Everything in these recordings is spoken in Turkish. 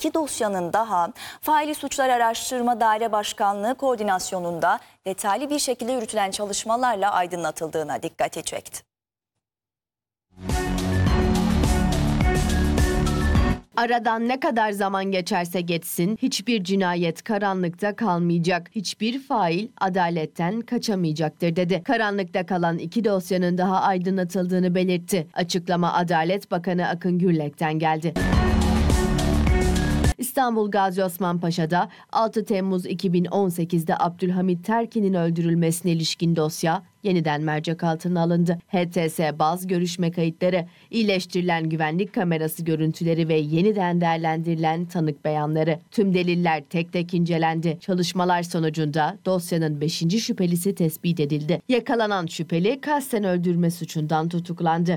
2 dosyanın daha Faili Suçlar Araştırma Daire Başkanlığı koordinasyonunda detaylı bir şekilde yürütülen çalışmalarla aydınlatıldığına dikkati çekti. Aradan ne kadar zaman geçerse geçsin hiçbir cinayet karanlıkta kalmayacak. Hiçbir fail adaletten kaçamayacaktır dedi. Karanlıkta kalan 2 dosyanın daha aydınlatıldığını belirtti. Açıklama Adalet Bakanı Akın Gürlek'ten geldi. İstanbul Gazi Osman Paşa'da 6 Temmuz 2018'de Abdülhamit Terki'nin öldürülmesine ilişkin dosya yeniden mercek altına alındı. HTS baz görüşme kayıtları, iyileştirilen güvenlik kamerası görüntüleri ve yeniden değerlendirilen tanık beyanları. Tüm deliller tek tek incelendi. Çalışmalar sonucunda dosyanın 5. şüphelisi tespit edildi. Yakalanan şüpheli kasten öldürme suçundan tutuklandı.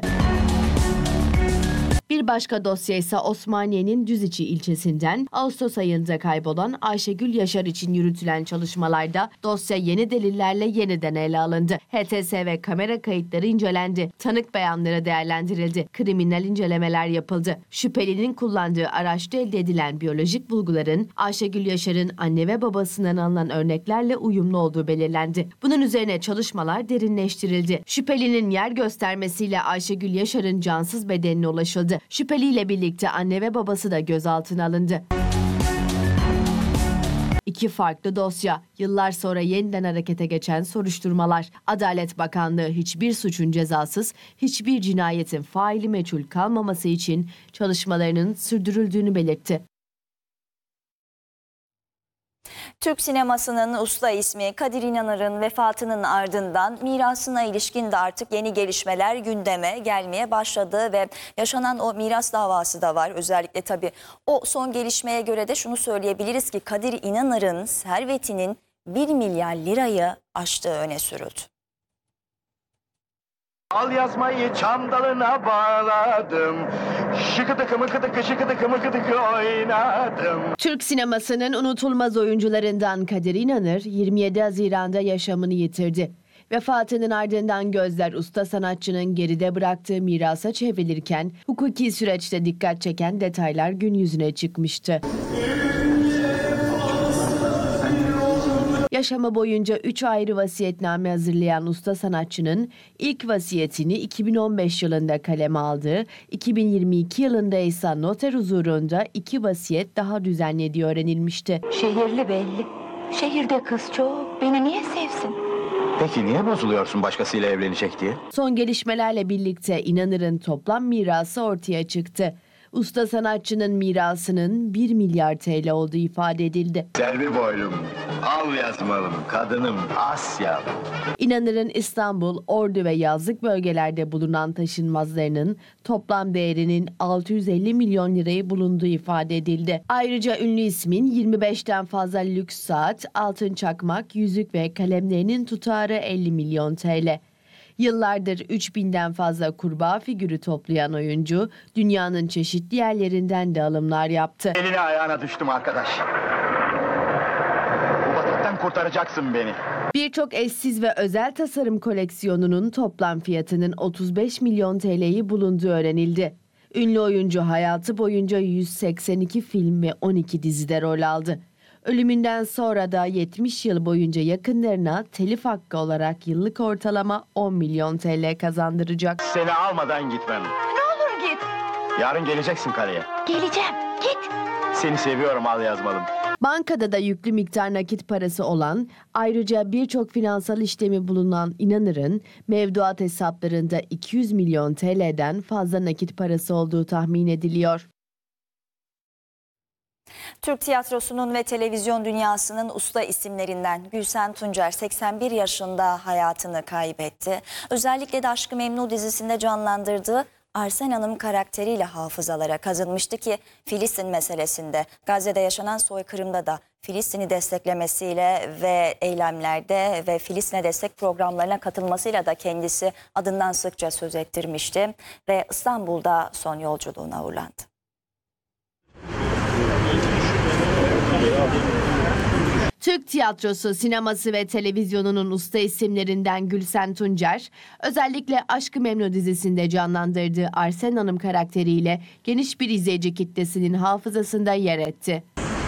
Bir başka dosya ise Osmaniye'nin Düziçi ilçesinden Ağustos ayında kaybolan Ayşegül Yaşar için yürütülen çalışmalarda dosya yeni delillerle yeniden ele alındı. HTS ve kamera kayıtları incelendi. Tanık beyanları değerlendirildi. Kriminal incelemeler yapıldı. Şüphelinin kullandığı araçta elde edilen biyolojik bulguların Ayşegül Yaşar'ın anne ve babasından alınan örneklerle uyumlu olduğu belirlendi. Bunun üzerine çalışmalar derinleştirildi. Şüphelinin yer göstermesiyle Ayşegül Yaşar'ın cansız bedenine ulaşıldı. Şüpheliyle birlikte anne ve babası da gözaltına alındı. 2 farklı dosya, yıllar sonra yeniden harekete geçen soruşturmalar. Adalet Bakanlığı hiçbir suçun cezasız, hiçbir cinayetin faili meçhul kalmaması için çalışmalarının sürdürüldüğünü belirtti. Türk sinemasının usta ismi Kadir İnanır'ın vefatının ardından mirasına ilişkin de artık yeni gelişmeler gündeme gelmeye başladı ve yaşanan o miras davası da var. Özellikle tabii o son gelişmeye göre de şunu söyleyebiliriz ki Kadir İnanır'ın servetinin 1 milyar lirayı aştığı öne sürüldü. Al yazmayı çam dalına bağladım. Şıkıdıkı mıkıdıkı şıkıdıkı mıkıdıkı oynadım. Türk sinemasının unutulmaz oyuncularından Kadir İnanır 27 Haziran'da yaşamını yitirdi. Vefatının ardından gözler usta sanatçının geride bıraktığı mirasa çevrilirken hukuki süreçte dikkat çeken detaylar gün yüzüne çıkmıştı. Yaşamı boyunca 3 ayrı vasiyetname hazırlayan usta sanatçının ilk vasiyetini 2015 yılında kaleme aldığı, 2022 yılında ise noter huzurunda 2 vasiyet daha düzenlediği öğrenilmişti. Şehirli belli. Şehirde kız çok. Beni niye sevsin? Peki niye bozuluyorsun başkasıyla evlenecek diye? Son gelişmelerle birlikte İnanır'ın toplam mirası ortaya çıktı. Usta sanatçının mirasının 1 milyar TL olduğu ifade edildi. Selvi boylum, al yazmalım, kadınım, Asya. İnanır'ın İstanbul, Ordu ve yazlık bölgelerde bulunan taşınmazlarının toplam değerinin 650 milyon lirayı bulunduğu ifade edildi. Ayrıca ünlü ismin 25'ten fazla lüks saat, altın çakmak, yüzük ve kalemlerinin tutarı 50 milyon TL. Yıllardır 3000'den fazla kurbağa figürü toplayan oyuncu, dünyanın çeşitli yerlerinden de alımlar yaptı. Eline ayağına düştüm arkadaş. Bu batıktan kurtaracaksın beni. Birçok eşsiz ve özel tasarım koleksiyonunun toplam fiyatının 35 milyon TL'yi bulunduğu öğrenildi. Ünlü oyuncu hayatı boyunca 182 film ve 12 dizide rol aldı. Ölümünden sonra da 70 yıl boyunca yakınlarına telif hakkı olarak yıllık ortalama 10 milyon TL kazandıracak. Seni almadan gitmem. Ne olur git. Yarın geleceksin kaleye. Geleceğim. Git. Seni seviyorum, al yazmalım. Bankada da yüklü miktar nakit parası olan, ayrıca birçok finansal işlemi bulunan İnanır'ın mevduat hesaplarında 200 milyon TL'den fazla nakit parası olduğu tahmin ediliyor. Türk tiyatrosunun ve televizyon dünyasının usta isimlerinden Gülsen Tuncer 81 yaşında hayatını kaybetti. Özellikle de Aşk-ı Memnu dizisinde canlandırdığı Arsen Hanım karakteriyle hafızalara kazınmıştı ki Filistin meselesinde, Gazze'de yaşanan soykırımda da Filistin'i desteklemesiyle ve eylemlerde ve Filistin'e destek programlarına katılmasıyla da kendisi adından sıkça söz ettirmişti ve İstanbul'da son yolculuğuna uğurlandı. Türk tiyatrosu, sineması ve televizyonunun usta isimlerinden Gülsen Tuncer, özellikle Aşk-ı Memnu dizisinde canlandırdığı Arsen Hanım karakteriyle geniş bir izleyici kitlesinin hafızasında yer etti.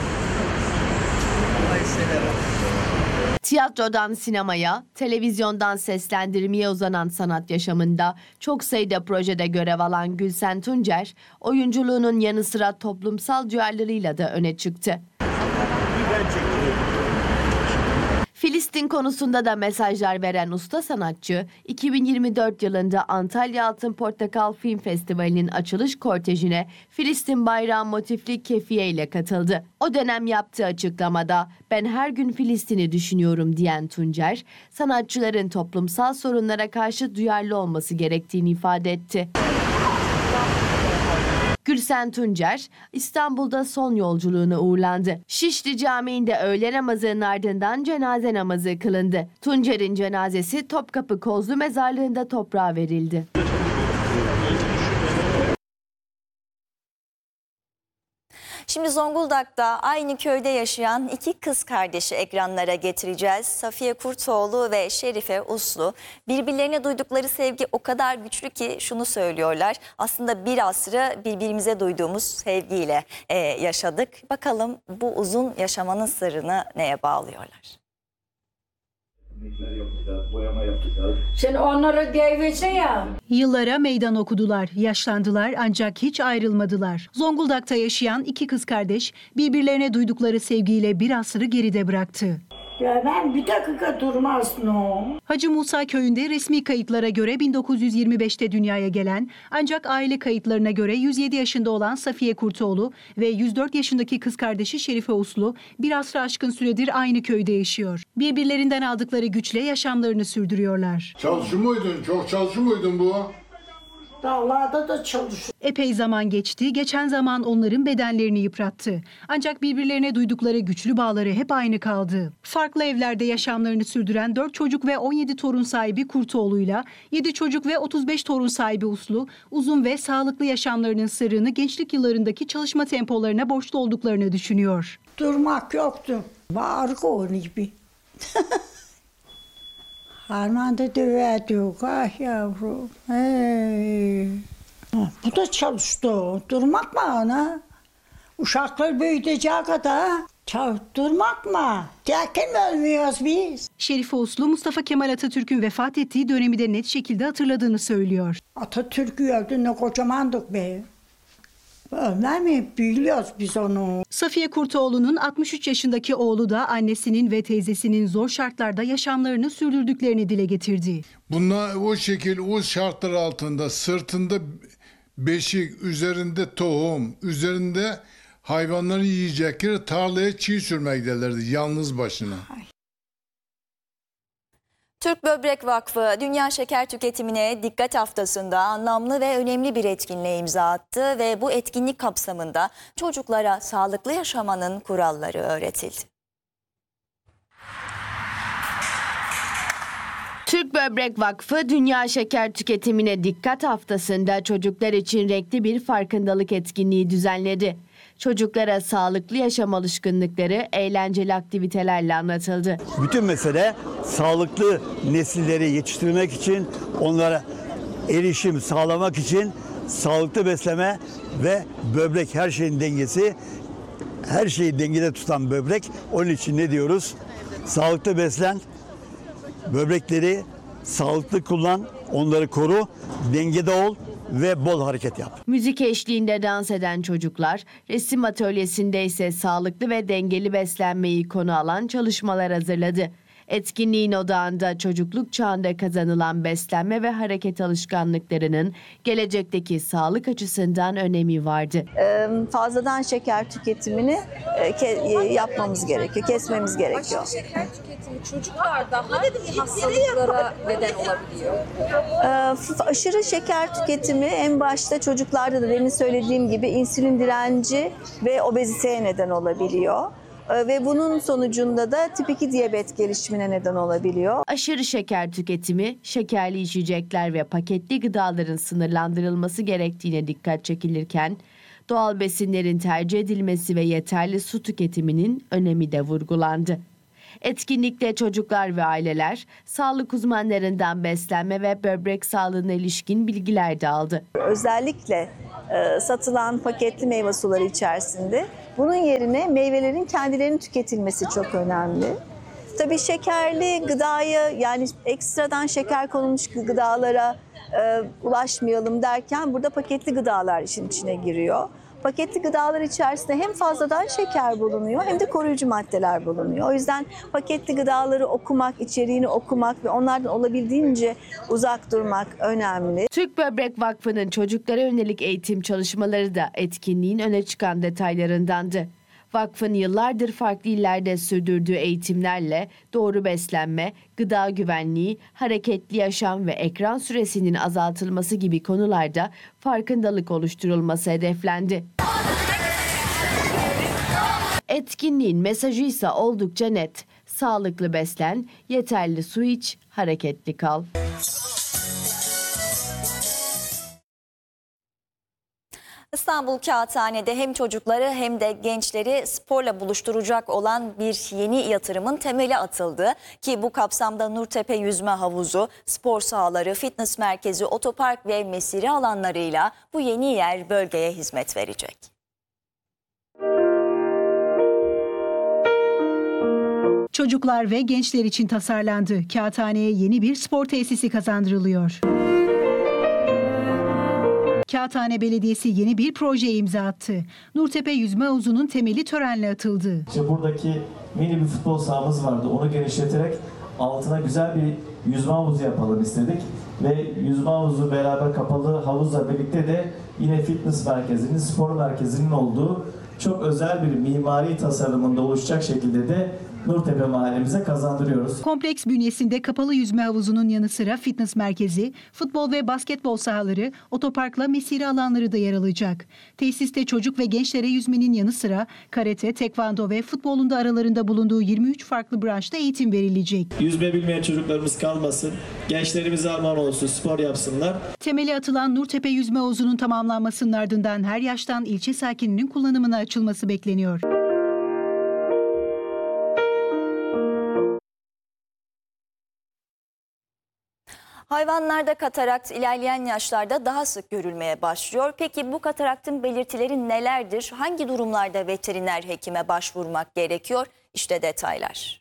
Tiyatrodan sinemaya, televizyondan seslendirmeye uzanan sanat yaşamında çok sayıda projede görev alan Gülsen Tuncer, oyunculuğunun yanı sıra toplumsal duyarlılığıyla da öne çıktı. Filistin konusunda da mesajlar veren usta sanatçı, 2024 yılında Antalya Altın Portakal Film Festivali'nin açılış kortejine Filistin bayrağı motifli kefiye ile katıldı. O dönem yaptığı açıklamada "Ben her gün Filistin'i düşünüyorum" diyen Tuncer, sanatçıların toplumsal sorunlara karşı duyarlı olması gerektiğini ifade etti. Gülsen Tuncer, İstanbul'da son yolculuğuna uğurlandı. Şişli Camii'nde öğle namazının ardından cenaze namazı kılındı. Tuncer'in cenazesi Topkapı Kozlu Mezarlığı'nda toprağa verildi. Şimdi Zonguldak'ta aynı köyde yaşayan iki kız kardeşi ekranlara getireceğiz. Safiye Kurtoğlu ve Şerife Uslu. Birbirlerine duydukları sevgi o kadar güçlü ki şunu söylüyorlar. Aslında bir asrı birbirimize duyduğumuz sevgiyle yaşadık. Bakalım bu uzun yaşamanın sırrını neye bağlıyorlar? Sen onları devretsen ya. Yıllara meydan okudular, yaşlandılar ancak hiç ayrılmadılar. Zonguldak'ta yaşayan iki kız kardeş birbirlerine duydukları sevgiyle bir asrı geride bıraktı. Ya ben bir dakika durmazdım o. Hacı Musa köyünde resmi kayıtlara göre 1925'te dünyaya gelen ancak aile kayıtlarına göre 107 yaşında olan Safiye Kurtoğlu ve 104 yaşındaki kız kardeşi Şerife Uslu bir asrı aşkın süredir aynı köyde yaşıyor. Birbirlerinden aldıkları güçle yaşamlarını sürdürüyorlar. Çalışıyor muydun? Çok çalışıyor muydun bu? Dağlarda da çalışıyor. Epey zaman geçti, geçen zaman onların bedenlerini yıprattı. Ancak birbirlerine duydukları güçlü bağları hep aynı kaldı. Farklı evlerde yaşamlarını sürdüren 4 çocuk ve 17 torun sahibi Kurtoğlu'yla 7 çocuk ve 35 torun sahibi Uslu, uzun ve sağlıklı yaşamlarının sırrını gençlik yıllarındaki çalışma tempolarına borçlu olduklarını düşünüyor. Durmak yoktu. Bağırık onun gibi. Harmanda döverdik. Ah yavrum. Hey. Bu da çalıştı. Durmak mı ana? Uşaklar büyüteceği kadar. Durmak mı? Derken mi ölmüyoruz biz? Şerife Uslu, Mustafa Kemal Atatürk'ün vefat ettiği dönemi de net şekilde hatırladığını söylüyor. Atatürk'ü öldüğünde kocamandık be. Ölmez mi? Biliyoruz biz onu. Safiye Kurtoğlu'nun 63 yaşındaki oğlu da annesinin ve teyzesinin zor şartlarda yaşamlarını sürdürdüklerini dile getirdi. Bunlar o şekil, o şartlar altında sırtında beşik, üzerinde tohum, üzerinde hayvanları yiyecekleri tarlaya çiğ sürmektelerdi yalnız başına. Türk Böbrek Vakfı Dünya Şeker Tüketimine Dikkat Haftası'nda anlamlı ve önemli bir etkinliğe imza attı ve bu etkinlik kapsamında çocuklara sağlıklı yaşamanın kuralları öğretildi. Türk Böbrek Vakfı Dünya Şeker Tüketimine Dikkat Haftası'nda çocuklar için renkli bir farkındalık etkinliği düzenledi. Çocuklara sağlıklı yaşam alışkanlıkları eğlenceli aktivitelerle anlatıldı. Bütün mesele sağlıklı nesilleri yetiştirmek için, onlara erişim sağlamak için sağlıklı besleme ve böbrek her şeyin dengesi, her şeyi dengede tutan böbrek. Onun için ne diyoruz? Sağlıklı beslen, böbrekleri sağlıklı kullan, onları koru, dengede ol ve bol hareket yap. Müzik eşliğinde dans eden çocuklar, resim atölyesinde ise sağlıklı ve dengeli beslenmeyi konu alan çalışmalar hazırladı. Etkinliğin odağında çocukluk çağında kazanılan beslenme ve hareket alışkanlıklarının gelecekteki sağlık açısından önemi vardı. Fazladan şeker tüketimini yapmamız gerekiyor, kesmemiz gerekiyor. Şeker tüketimi çocuklarda hangi hastalıklara neden olabiliyor? Aşırı şeker tüketimi en başta çocuklarda da demin söylediğim gibi insülin direnci ve obeziteye neden olabiliyor. Ve bunun sonucunda da tip 2 diyabet gelişimine neden olabiliyor. Aşırı şeker tüketimi, şekerli içecekler ve paketli gıdaların sınırlandırılması gerektiğine dikkat çekilirken, doğal besinlerin tercih edilmesi ve yeterli su tüketiminin önemi de vurgulandı. Etkinlikte çocuklar ve aileler sağlık uzmanlarından beslenme ve böbrek sağlığına ilişkin bilgiler de aldı. Özellikle satılan paketli meyve suları içerisinde bunun yerine meyvelerin kendilerinin tüketilmesi çok önemli. Tabii şekerli gıdaya, yani ekstradan şeker konulmuş gıdalara ulaşmayalım derken burada paketli gıdalar işin içine giriyor. Paketli gıdalar içerisinde hem fazladan şeker bulunuyor hem de koruyucu maddeler bulunuyor. O yüzden paketli gıdaları okumak, içeriğini okumak ve onlardan olabildiğince uzak durmak önemli. Türk Böbrek Vakfı'nın çocuklara yönelik eğitim çalışmaları da etkinliğin öne çıkan detaylarındandı. Vakfın yıllardır farklı illerde sürdürdüğü eğitimlerle doğru beslenme, gıda güvenliği, hareketli yaşam ve ekran süresinin azaltılması gibi konularda farkındalık oluşturulması hedeflendi. Etkinliğin mesajı ise oldukça net. Sağlıklı beslen, yeterli su iç, hareketli kal. İstanbul Kağıthane'de hem çocukları hem de gençleri sporla buluşturacak olan bir yeni yatırımın temeli atıldı. Ki bu kapsamda Nurtepe Yüzme Havuzu, spor sahaları, fitness merkezi, otopark ve mesire alanlarıyla bu yeni yer bölgeye hizmet verecek. Çocuklar ve gençler için tasarlandı. Kağıthane'ye yeni bir spor tesisi kazandırılıyor. Kağıthane Belediyesi yeni bir projeye imza attı. Nurtepe Yüzme Havuzu'nun temeli törenle atıldı. İşte buradaki mini bir futbol sahamız vardı. Onu genişleterek altına güzel bir yüzme havuzu yapalım istedik. Ve yüzme havuzu beraber kapalı havuzla birlikte de yine fitness merkezinin, spor merkezinin olduğu çok özel bir mimari tasarımında oluşacak şekilde de Nurtepe mahallemize kazandırıyoruz. Kompleks bünyesinde kapalı yüzme havuzunun yanı sıra fitness merkezi, futbol ve basketbol sahaları, otoparkla mesire alanları da yer alacak. Tesiste çocuk ve gençlere yüzmenin yanı sıra karate, tekvando ve futbolun da aralarında bulunduğu 23 farklı branşta eğitim verilecek. Yüzme bilmeyen çocuklarımız kalmasın, gençlerimize armağan olsun, spor yapsınlar. Temeli atılan Nurtepe Yüzme Havuzu'nun tamamlanmasının ardından her yaştan ilçe sakininin kullanımına açılması bekleniyor. Hayvanlarda katarakt ilerleyen yaşlarda daha sık görülmeye başlıyor. Peki bu kataraktın belirtileri nelerdir? Hangi durumlarda veteriner hekime başvurmak gerekiyor? İşte detaylar.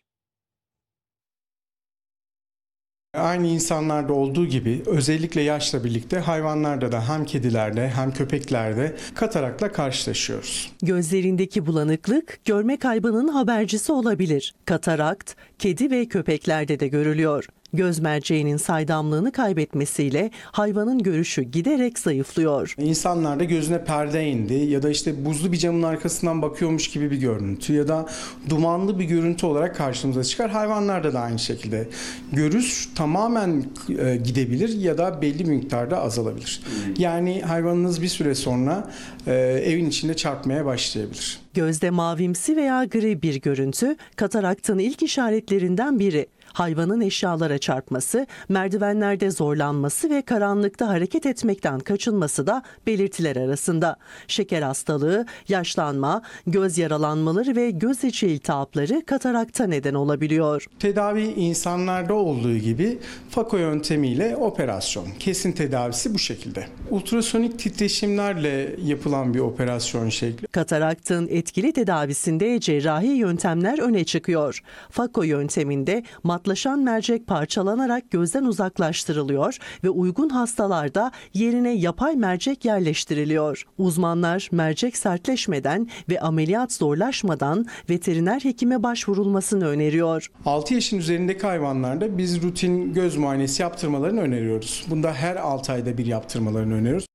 Aynı insanlarda olduğu gibi özellikle yaşla birlikte hayvanlarda da hem kedilerde hem köpeklerde katarakla karşılaşıyoruz. Gözlerindeki bulanıklık görme kaybının habercisi olabilir. Katarakt, kedi ve köpeklerde de görülüyor. Göz merceğinin saydamlığını kaybetmesiyle hayvanın görüşü giderek zayıflıyor. İnsanlarda gözüne perde indi ya da işte buzlu bir camın arkasından bakıyormuş gibi bir görüntü ya da dumanlı bir görüntü olarak karşımıza çıkar. Hayvanlarda da aynı şekilde. Görüş tamamen gidebilir ya da belli bir miktarda azalabilir. Yani hayvanınız bir süre sonra evin içinde çarpmaya başlayabilir. Gözde mavimsi veya gri bir görüntü kataraktın ilk işaretlerinden biri. Hayvanın eşyalara çarpması, merdivenlerde zorlanması ve karanlıkta hareket etmekten kaçınması da belirtiler arasında. Şeker hastalığı, yaşlanma, göz yaralanmaları ve göz içi iltihapları katarakta neden olabiliyor. Tedavi insanlarda olduğu gibi Fako yöntemiyle operasyon. Kesin tedavisi bu şekilde. Ultrasonik titreşimlerle yapılan bir operasyon şekli. Kataraktın etkili tedavisinde cerrahi yöntemler öne çıkıyor. Fako yönteminde matlaşan mercek parçalanarak gözden uzaklaştırılıyor ve uygun hastalarda yerine yapay mercek yerleştiriliyor. Uzmanlar mercek sertleşmeden ve ameliyat zorlaşmadan veteriner hekime başvurulmasını öneriyor. 6 yaşın üzerindeki hayvanlarda biz rutin göz muayenesi yaptırmalarını öneriyoruz. Bunda her 6 ayda bir yaptırmalarını öneriyoruz.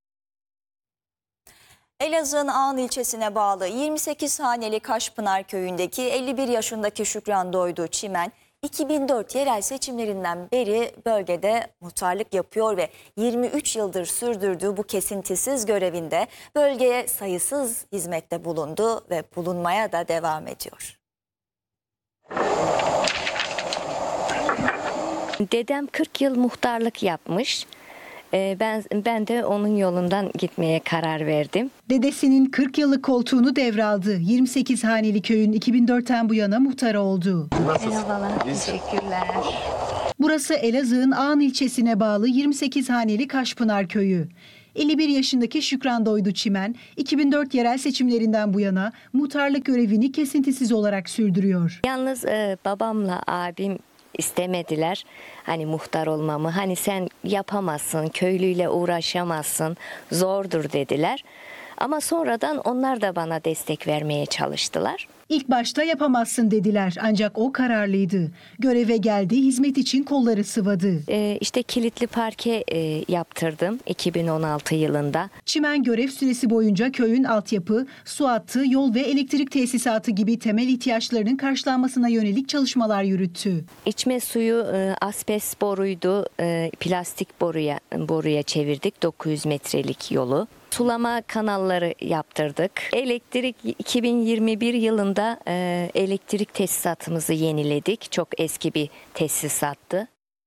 Elazığ'ın Ağın ilçesine bağlı 28 haneli Kaşpınar köyündeki 51 yaşındaki Şükran Doydu Çimen, 2004 yerel seçimlerinden beri bölgede muhtarlık yapıyor ve 23 yıldır sürdürdüğü bu kesintisiz görevinde bölgeye sayısız hizmette bulundu ve bulunmaya da devam ediyor. Dedem 40 yıl muhtarlık yapmış. Ben de onun yolundan gitmeye karar verdim. Dedesinin 40 yıllık koltuğunu devraldı. 28 haneli köyün 2004'ten bu yana muhtarı oldu. Merhabalar, teşekkürler. Burası Elazığ'ın Ağan ilçesine bağlı 28 haneli Kaşpınar köyü. 51 yaşındaki Şükran Doydu Çimen, 2004 yerel seçimlerinden bu yana muhtarlık görevini kesintisiz olarak sürdürüyor. Yalnız babamla abim istemediler hani muhtar olmamı. Hani sen yapamazsın, köylüyle uğraşamazsın, zordur dediler. Ama sonradan onlar da bana destek vermeye çalıştılar. İlk başta yapamazsın dediler ancak o kararlıydı. Göreve geldi, hizmet için kolları sıvadı. İşte kilitli parke yaptırdım 2016 yılında. Çimen görev süresi boyunca köyün altyapı, su hattı, yol ve elektrik tesisatı gibi temel ihtiyaçlarının karşılanmasına yönelik çalışmalar yürüttü. İçme suyu asbest boruydu, plastik boruya çevirdik 900 metrelik yolu. Sulama kanalları yaptırdık. Elektrik 2021 yılında elektrik tesisatımızı yeniledik. Çok eski bir tesisattı.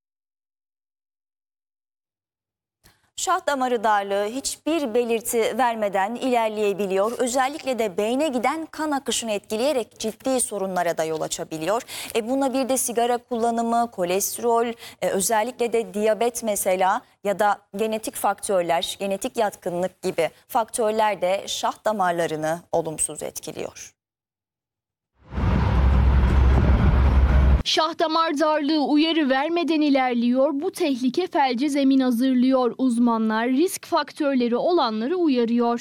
Şah damarı darlığı hiçbir belirti vermeden ilerleyebiliyor. Özellikle de beyne giden kan akışını etkileyerek ciddi sorunlara da yol açabiliyor. Buna bir de sigara kullanımı, kolesterol, özellikle de diyabet mesela ya da genetik faktörler, genetik yatkınlık gibi faktörler de şah damarlarını olumsuz etkiliyor. Şah damar darlığı uyarı vermeden ilerliyor, bu tehlike felce zemin hazırlıyor. Uzmanlar risk faktörleri olanları uyarıyor.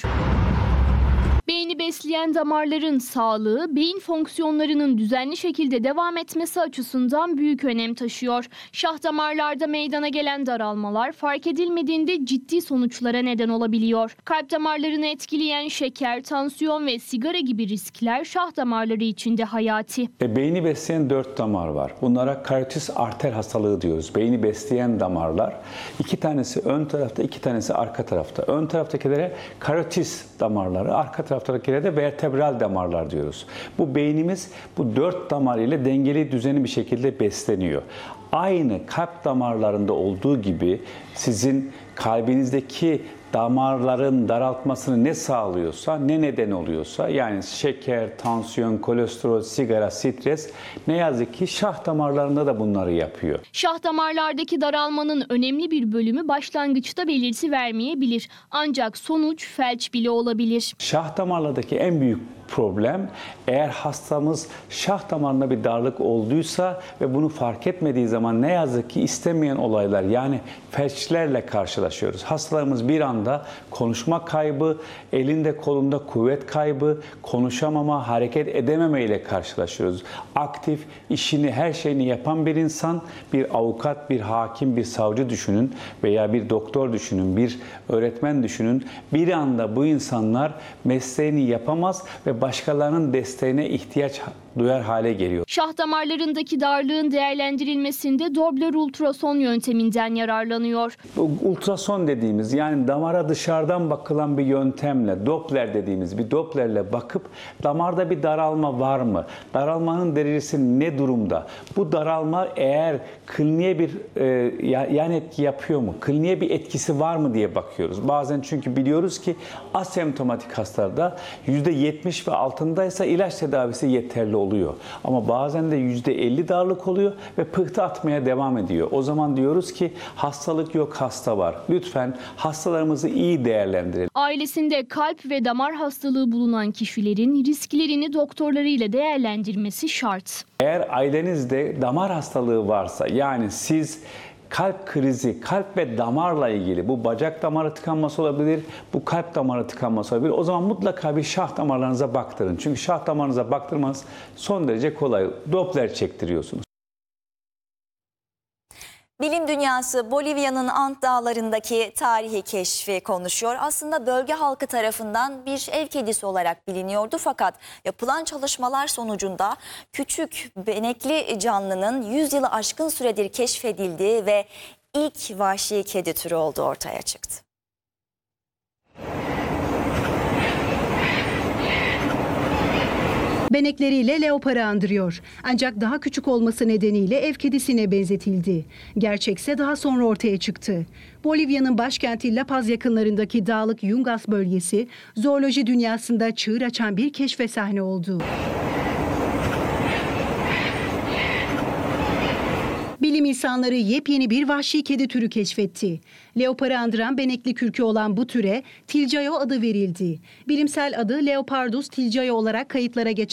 Beyni besleyen damarların sağlığı, beyin fonksiyonlarının düzenli şekilde devam etmesi açısından büyük önem taşıyor. Şah damarlarda meydana gelen daralmalar fark edilmediğinde ciddi sonuçlara neden olabiliyor. Kalp damarlarını etkileyen şeker, tansiyon ve sigara gibi riskler şah damarları için de hayati. Beyni besleyen 4 damar var. Bunlara karotis arter hastalığı diyoruz. Beyni besleyen damarlar. 2 tanesi ön tarafta, 2 tanesi arka tarafta. Ön taraftakilere karotis damarları, arka taraftakilere de vertebral damarlar diyoruz. Bu beynimiz bu 4 damar ile dengeli, düzenli bir şekilde besleniyor. Aynı kalp damarlarında olduğu gibi sizin kalbinizdeki damarların daraltmasını ne sağlıyorsa, ne neden oluyorsa, yani şeker, tansiyon, kolesterol, sigara, stres, ne yazık ki şah damarlarında da bunları yapıyor. Şah damarlardaki daralmanın önemli bir bölümü başlangıçta belirti vermeyebilir. Ancak sonuç felç bile olabilir. Şah damarlardaki en büyük problem, eğer hastamız şah damarında bir darlık olduysa ve bunu fark etmediği zaman ne yazık ki istemeyen olaylar, yani felçlerle karşılaşıyoruz. Hastalarımız bir anda konuşma kaybı, elinde kolunda kuvvet kaybı, konuşamama, hareket edememe ile karşılaşıyoruz. Aktif, işini, her şeyini yapan bir insan, bir avukat, bir hakim, bir savcı düşünün veya bir doktor düşünün, bir öğretmen düşünün. Bir anda bu insanlar mesleğini yapamaz ve başkalarının desteğine ihtiyaç duyar hale geliyor. Şah damarlarındaki darlığın değerlendirilmesinde Doppler ultrason yönteminden yararlanıyor. Bu ultrason dediğimiz, yani damara dışarıdan bakılan bir yöntemle, Doppler dediğimiz bir Doppler'le bakıp damarda bir daralma var mı? Daralmanın derecesi ne durumda? Bu daralma eğer kliniğe bir yan etki yapıyor mu? Kliniğe bir etkisi var mı diye bakıyoruz. Bazen çünkü biliyoruz ki asemptomatik hastalarda %70 ve altındaysa ilaç tedavisi yeterli oluyor. Ama bazen de %50 darlık oluyor ve pıhtı atmaya devam ediyor. O zaman diyoruz ki hastalık yok, hasta var. Lütfen hastalarımızı iyi değerlendirelim. Ailesinde kalp ve damar hastalığı bulunan kişilerin risklerini doktorlarıyla değerlendirmesi şart. Eğer ailenizde damar hastalığı varsa, yani siz kalp krizi, kalp ve damarla ilgili, bu bacak damarı tıkanması olabilir, bu kalp damarı tıkanması olabilir. O zaman mutlaka bir şah damarlarınıza baktırın. Çünkü şah damarınıza baktırmanız son derece kolay. Doppler çektiriyorsunuz. Bilim dünyası Bolivya'nın Ant Dağları'ndaki tarihi keşfi konuşuyor. Aslında bölge halkı tarafından bir ev kedisi olarak biliniyordu. Fakat yapılan çalışmalar sonucunda küçük benekli canlının 100 yılı aşkın süredir keşfedildiği ve ilk vahşi kedi türü olduğu ortaya çıktı. Benekleriyle leoparı andırıyor. Ancak daha küçük olması nedeniyle ev kedisine benzetildi. Gerçekse daha sonra ortaya çıktı. Bolivya'nın başkenti La Paz yakınlarındaki dağlık Yungas bölgesi zooloji dünyasında çığır açan bir keşfe sahne oldu. Bilim insanları yepyeni bir vahşi kedi türü keşfetti. Leoparı andıran benekli kürkü olan bu türe Tilcayo adı verildi. Bilimsel adı Leopardus tilcayo olarak kayıtlara geçen